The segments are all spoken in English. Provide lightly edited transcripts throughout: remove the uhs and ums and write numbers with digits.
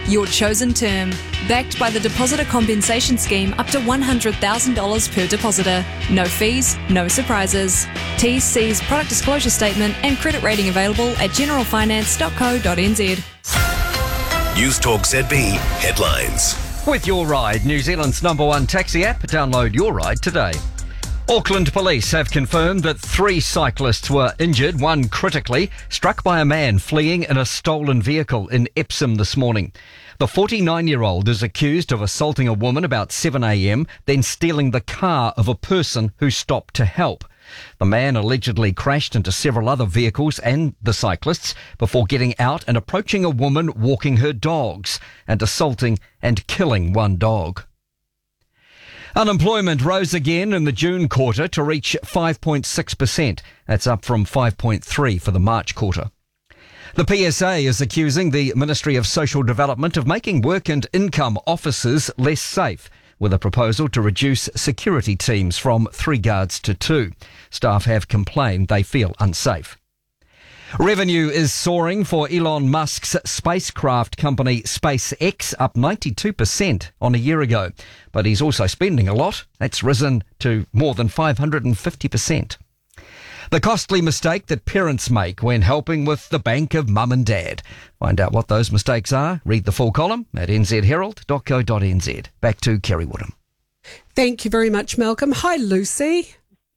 your chosen term. Backed by the Depositor Compensation Scheme up to $100,000 per depositor. No fees, no surprises. T's, C's, product disclosure statement and credit rating available at generalfinance.co.nz. News Talk ZB headlines. With Your Ride, New Zealand's #1 taxi app. Download Your Ride today. Auckland police have confirmed that 3 cyclists were injured, one critically, struck by a man fleeing in a stolen vehicle in Epsom this morning. The 49-year-old is accused of assaulting a woman about 7 a.m, then stealing the car of a person who stopped to help. The man allegedly crashed into several other vehicles and the cyclists before getting out and approaching a woman walking her dogs and assaulting and killing one dog. Unemployment rose again in the June quarter to reach 5.6%. That's up from 5.3% for the March quarter. The PSA is accusing the Ministry of Social Development of making work and income officers less safe, with a proposal to reduce security teams from 3 guards to 2. Staff have complained they feel unsafe. Revenue is soaring for Elon Musk's spacecraft company SpaceX, up 92% on a year ago. But he's also spending a lot. That's risen to more than 550%. The costly mistake that parents make when helping with the bank of mum and dad. Find out what those mistakes are. Read the full column at nzherald.co.nz. Back to Kerry Woodham. Thank you very much, Malcolm. Hi, Lucy.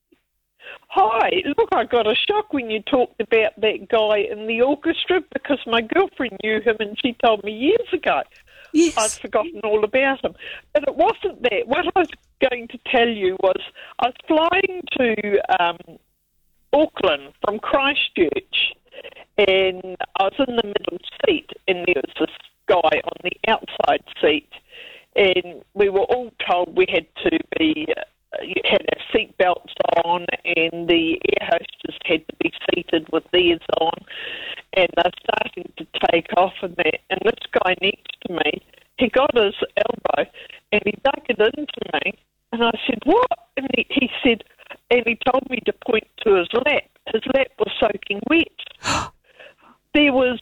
Hi, look, I got a shock when you talked about that guy in the orchestra because my girlfriend knew him and she told me years ago. Yes. I'd forgotten all about him. But it wasn't that. What I was going to tell you was I was flying to Auckland from Christchurch and I was in the middle seat and there was this guy on the outside seat and we were all told we had to be... had our seat belts on and the air hostess had to be seated with theirs on and they're starting to take off and that. And this guy next to me, he got his elbow and he dug it into me and I said, what? And he said, and he told me to point to his lap. His lap was soaking wet. There was,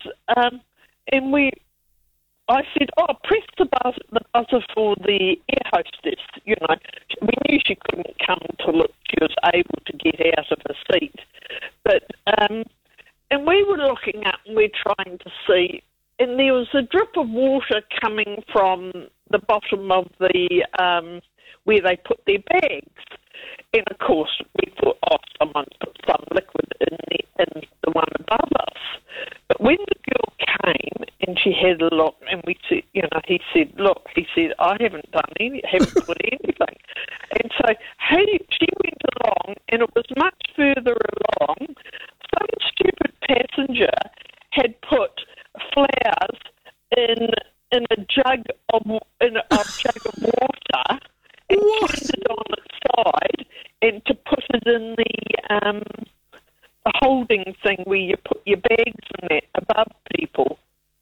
I said, press the buzzer for the air hostess. You know, we knew she couldn't come until she was able to get out of her seat. But, and we were looking up and we're trying to see, and there was a drip of water coming from the bottom of the, where they put their bags. And of course, we thought, someone put some liquid in the one above us. But when the girl came and she had a look, and we said, he said, I haven't put anything. And so she went along, and it was much further along. Some stupid passenger had put flowers in a jug of water and turned it on its side, and to put it in the holding thing where you put your bags in that above people.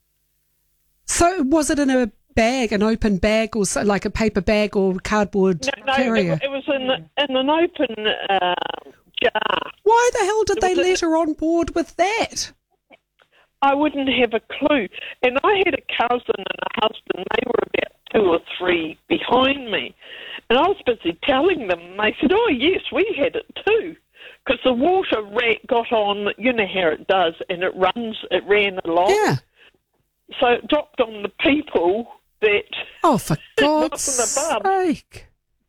So was it in a bag, an open bag, or so, like a paper bag or cardboard carrier? It was in an open jar. Why the hell did they let her on board with that? I wouldn't have a clue. And I had a cousin and a husband. They were about 2 or 3 behind me. And I was busy telling them. And they said, yes, we had it too. Because the water got on, you know how it does, and it ran along. Yeah. So it dropped on the people that... Oh, for God's sake.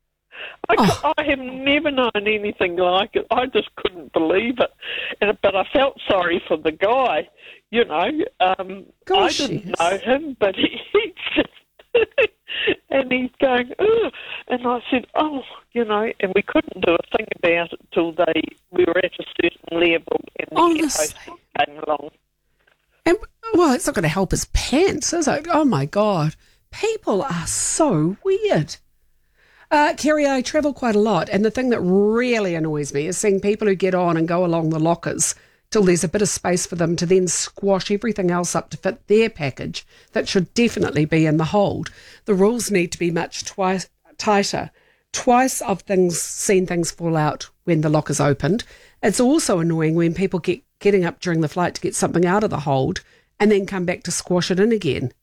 I have never known anything like it. I just couldn't believe it. But I felt sorry for the guy, I didn't know him, but he just... and he's going, oh, and I said, and we couldn't do a thing about it till we were at a certain level and the host came along. And, well, it's not going to help his pants, is it? Oh, my God. People are so weird. Kerry, I travel quite a lot, and the thing that really annoys me is seeing people who get on and go along the lockers till there's a bit of space for them to then squash everything else up to fit their package that should definitely be in the hold. The rules need to be much tighter. Twice I've seen things fall out when the locker's opened. It's also annoying when people getting up during the flight to get something out of the hold and then come back to squash it in again.